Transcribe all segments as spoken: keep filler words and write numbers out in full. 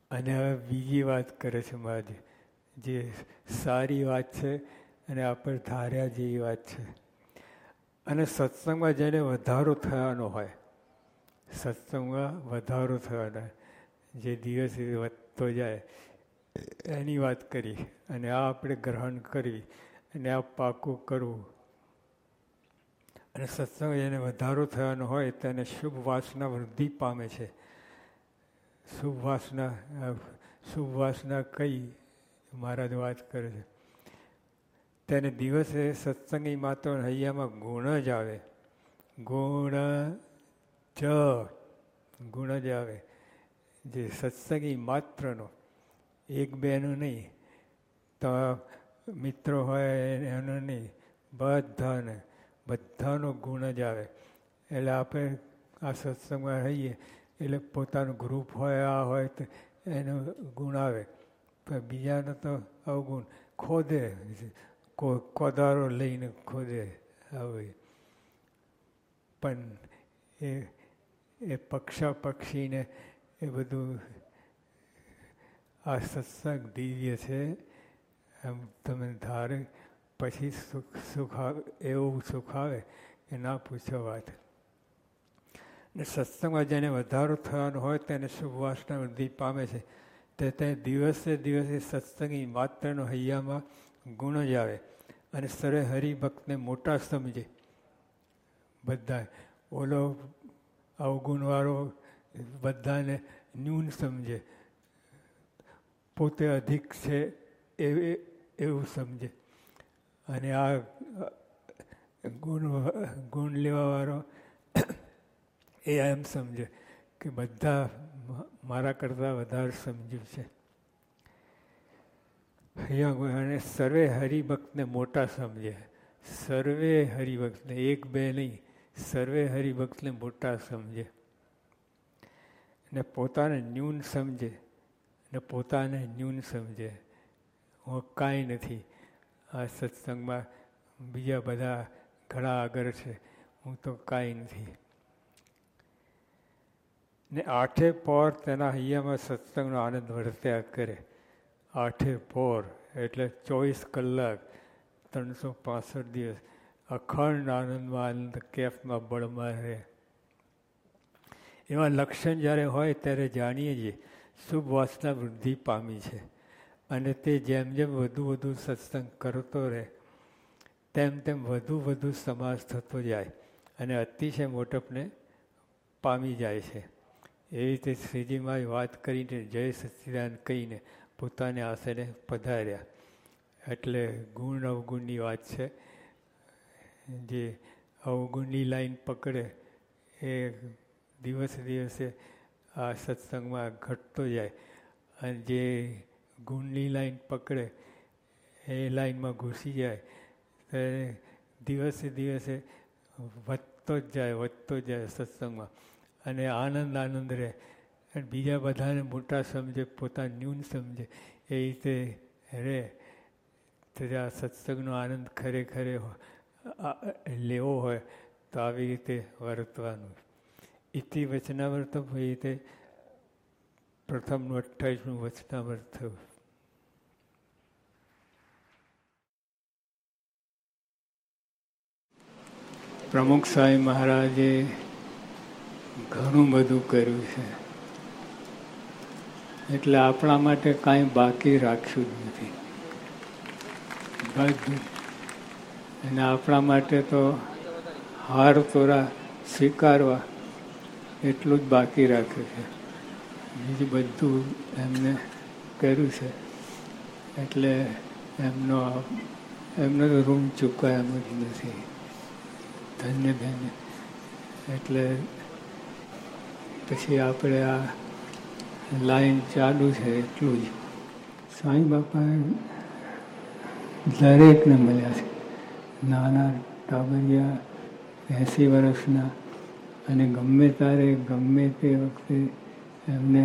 અને હવે બીજી વાત કરે છે મહારાજ, જે સારી વાત છે અને આપણે ધાર્યા જેવી વાત છે. અને સત્સંગમાં જેને વધારો થવાનો હોય, સત્સંગમાં વધારો થવાનો જે દિવસે વધતો જાય એની વાત કરી. અને આ આપણે ગ્રહણ કરવી અને આ પાકું કરવું. અને સત્સંગ જેને વધારો થવાનો હોય તેને શુભ વાસના વૃદ્ધિ પામે છે. શુભ વાસના શુભ વાસના કઈ મહારાજ વાત કરે છે. તેને દિવસે સત્સંગી માત્ર હૈયામાં ગુણ જ આવે. ગુણ જ ગુણ જ આવે. જે સત્સંગી માત્રનો, એક બેનો નહીં, તો મિત્રો હોય એનો નહીં, બધાને બધાનો ગુણ જ આવે. એટલે આપણે આ સત્સંગમાં રહીએ એટલે પોતાનું ગ્રુપ હોય, આ હોય તો એનો ગુણ આવે. પણ બીજાનો તો અવગુણ ખોદે, કોદારો લઈને ખોદે આવે. પણ એ એ પક્ષા પક્ષીને એ બધું આ સત્સંગ દિવ્ય છે એમ તમે ધારે પછી સુખ સુખ આવે, એવું સુખ આવે કે ના પૂછો વાત. ને સત્સંગમાં જેને વધારો થવાનો હોય તેને શુભ વાસના વૃદ્ધિ પામે છે. તે તે દિવસે દિવસે સત્સંગી માત્રનો હૈયામાં ગુણ જ આવે. અને સરે હરિભક્તને મોટા સમજે. બધા ઓલો અવગુણવાળો બધાને ન્યૂન સમજે, પોતે અધિક છે એ એવું સમજે. અને આ ગુણ ગુણ લેવાવાળો એ એમ સમજે કે બધા મારા કરતાં વધારે સમજ્યું છે. અને સર્વે હરિભક્તને મોટા સમજે. સર્વે હરિભક્તને, એક બે નહીં, સર્વે હરિભક્તને મોટા સમજે. ને પોતાને ન્યૂન સમજે. ને પોતાને ન્યૂન સમજે. હું કાંઈ નથી. આ સત્સંગમાં બીજા બધા ઘણા આગળ છે, હું તો કાંઈ નથી. ને આઠે પોર તેના હૈયામાં સત્સંગનો આનંદ વર્ત્યા કરે. આઠે પોર એટલે ચોવીસ કલાક, ત્રણસો પાસઠ દિવસ અખંડ આનંદમાં, આનંદ કેફમાં બળમાં રહે. એવા લક્ષણ જ્યારે હોય ત્યારે જાણીએ છીએ શુભ વાસના વૃદ્ધિ પામી છે. અને તે જેમ જેમ વધુ વધુ સત્સંગ કરતો રહે તેમ તેમ વધુ વધુ સમાસ થતો જાય અને અતિશય મોટપને પામી જાય છે. એ રીતે શ્રીજીમાં વાત કરીને જય સચ્ચિદાનંદ કહીને પોતાને આસને પધાર્યા. એટલે ગુણ અવગુણની વાત છે. જે અવગુણની લાઈન પકડે એ દિવસે દિવસે આ સત્સંગમાં ઘટતો જાય. અને જે ગુણની લાઈન પકડે એ લાઈનમાં ઘૂસી જાય તો દિવસે દિવસે વધતો જ જાય વધતો જ જાય સત્સંગમાં. અને આનંદ આનંદ રહે. અને બીજા બધાને મોટા સમજે, પોતાને ન્યૂન સમજે, એ રીતે રહે. તો આ સત્સંગનો આનંદ ખરેખર લેવો હોય તો આવી રીતે વર્તવાનું. ઇતિ વચનામૃતમ એ રીતે પ્રથમનું અઠ્ઠાવીસનું વચનામૃત થયું. પ્રમુખ સ્વામી મહારાજે ઘણું બધું કર્યું છે. એટલે આપણા માટે કાંઈ બાકી રાખ્યું જ નથી બધું. અને આપણા માટે તો હાર તોરા સ્વીકારવા એટલું જ બાકી રાખ્યું છે. બીજું બધું એમને કર્યું છે. એટલે એમનો એમનો તો ઋણ ચૂકવાય એમ જ નથી. ધન્ય ધન્ય. એટલે પછી આપણે આ લાઈન ચાલુ છે એટલું જ. સાંઈ બાપા દરેકને મળ્યા છે. નાના ટાબરિયા, એંસી વર્ષના, અને ગમે ત્યારે ગમે તે વખતે એમને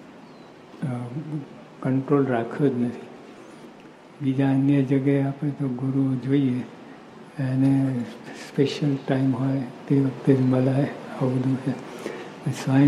કંટ્રોલ રાખ્યો જ નથી. બીજા અન્ય જગ્યાએ આપણે તો ગુરુ જોઈએ એને સ્પેશિયલ ટાઈમ હોય તે વખતે જ મળાય. આવું બધું છે. સ્વામી